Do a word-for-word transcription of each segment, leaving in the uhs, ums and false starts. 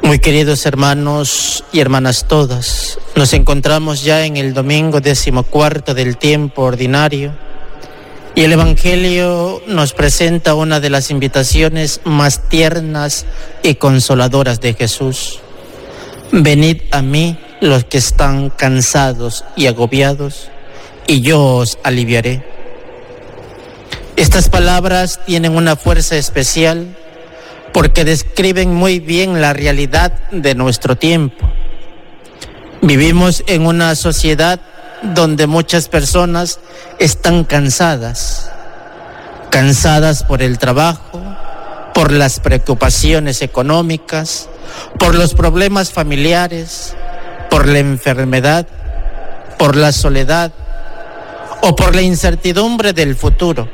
Muy queridos hermanos y hermanas todas, nos encontramos ya en el domingo decimocuarto del tiempo ordinario y el Evangelio nos presenta una de las invitaciones más tiernas y consoladoras de Jesús. Venid a mí los que están cansados y agobiados, y yo os aliviaré. Estas palabras tienen una fuerza especial porque describen muy bien la realidad de nuestro tiempo. Vivimos en una sociedad donde muchas personas están cansadas, cansadas por el trabajo, por las preocupaciones económicas, por los problemas familiares, por la enfermedad, por la soledad o por la incertidumbre del futuro.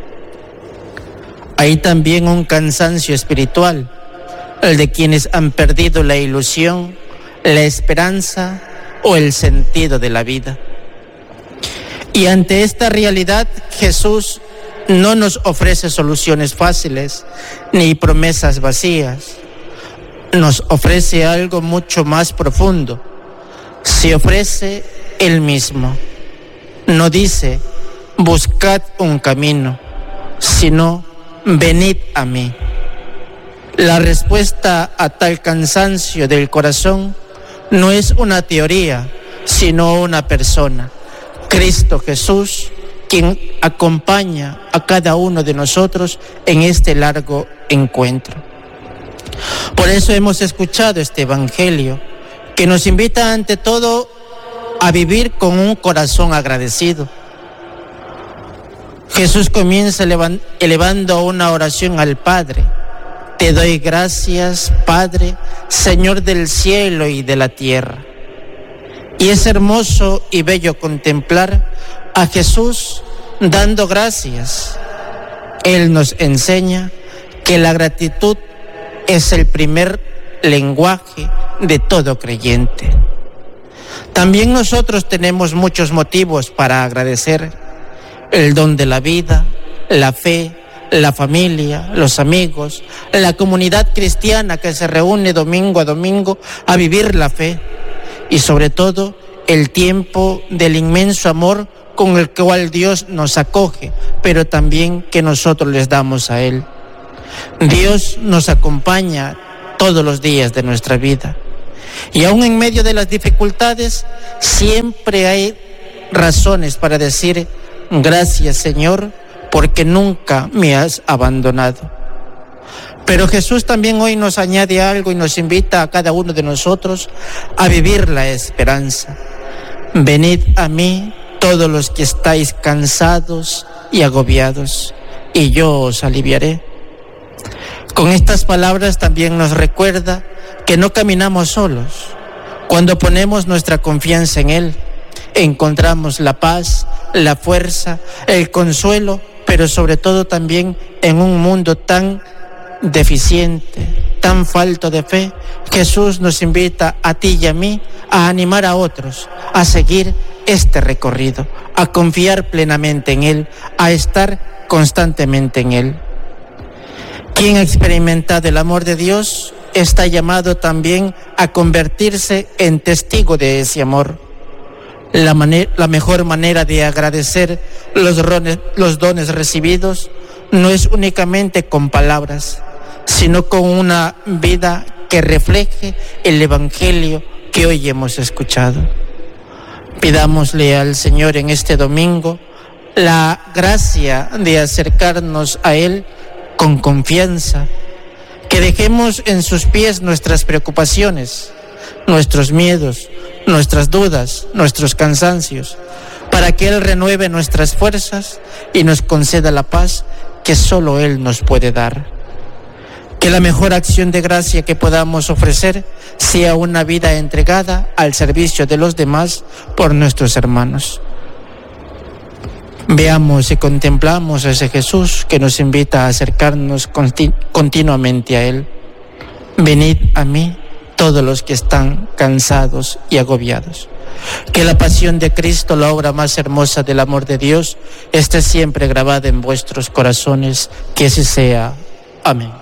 Hay también un cansancio espiritual, el de quienes han perdido la ilusión, la esperanza o el sentido de la vida. Y ante esta realidad, Jesús no nos ofrece soluciones fáciles ni promesas vacías. Nos ofrece algo mucho más profundo. Se ofrece Él mismo. No dice, buscad un camino, sino venid a mí. La respuesta a tal cansancio del corazón no es una teoría, sino una persona, Cristo Jesús, quien acompaña a cada uno de nosotros en este largo encuentro. Por eso hemos escuchado este Evangelio, que nos invita ante todo a vivir con un corazón agradecido. Jesús comienza elevando una oración al Padre. Te doy gracias, Padre, Señor del cielo y de la tierra. Y es hermoso y bello contemplar a Jesús dando gracias. Él nos enseña que la gratitud es el primer lenguaje de todo creyente. También nosotros tenemos muchos motivos para agradecer: el don de la vida, la fe, la familia, los amigos, la comunidad cristiana que se reúne domingo a domingo a vivir la fe, y sobre todo el tiempo del inmenso amor con el cual Dios nos acoge, pero también que nosotros les damos a Él. Dios nos acompaña todos los días de nuestra vida, y aún en medio de las dificultades siempre hay razones para decir: gracias, Señor, porque nunca me has abandonado. Pero Jesús también hoy nos añade algo y nos invita a cada uno de nosotros a vivir la esperanza. Venid a mí todos los que estáis cansados y agobiados, y yo os aliviaré. Con estas palabras también nos recuerda que no caminamos solos. Cuando ponemos nuestra confianza en Él, encontramos la paz, la fuerza, el consuelo, pero sobre todo también en un mundo tan deficiente, tan falto de fe. Jesús nos invita a ti y a mí a animar a otros a seguir este recorrido, a confiar plenamente en Él, a estar constantemente en Él. Quien ha experimentado el amor de Dios está llamado también a convertirse en testigo de ese amor. La, manera, la mejor manera de agradecer los, rones, los dones recibidos no es únicamente con palabras, sino con una vida que refleje el Evangelio que hoy hemos escuchado. Pidámosle al Señor en este domingo la gracia de acercarnos a Él con confianza, que dejemos en sus pies nuestras preocupaciones, nuestros miedos, nuestras dudas, nuestros cansancios, para que Él renueve nuestras fuerzas y nos conceda la paz que solo Él nos puede dar. Que la mejor acción de gracia que podamos ofrecer sea una vida entregada al servicio de los demás por nuestros hermanos. Veamos y contemplamos a ese Jesús que nos invita a acercarnos continu- continuamente a Él. Venid a mí todos los que están cansados y agobiados. Que la pasión de Cristo, la obra más hermosa del amor de Dios, esté siempre grabada en vuestros corazones. Que así sea. Amén.